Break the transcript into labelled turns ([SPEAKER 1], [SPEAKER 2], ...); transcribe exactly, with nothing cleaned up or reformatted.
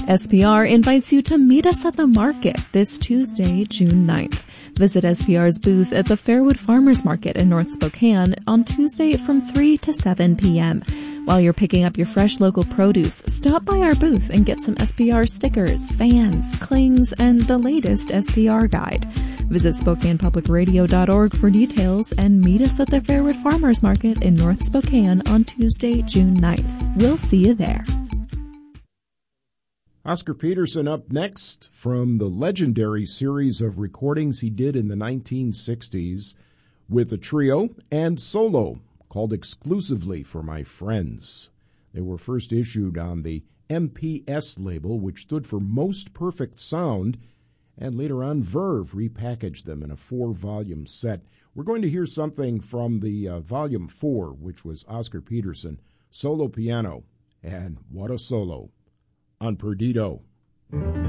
[SPEAKER 1] S P R invites you to meet us at the market this Tuesday, June ninth. Visit S P R's booth at the Fairwood Farmers Market in North Spokane on Tuesday from three to seven p.m. While you're picking up your fresh local produce, stop by our booth and get some S P R stickers, fans, clings, and the latest S P R guide. Visit Spokane Public Radio dot org for details and meet us at the Fairwood Farmers Market in North Spokane on Tuesday, June ninth. We'll see you there.
[SPEAKER 2] Oscar Peterson up next from the legendary series of recordings he did in the nineteen sixties with a trio and solo called Exclusively for My Friends. They were first issued on the M P S label, which stood for Most Perfect Sound, and later on Verve repackaged them in a four-volume set. We're going to hear something from the uh, volume four, which was Oscar Peterson, solo piano, and what a solo on Perdido.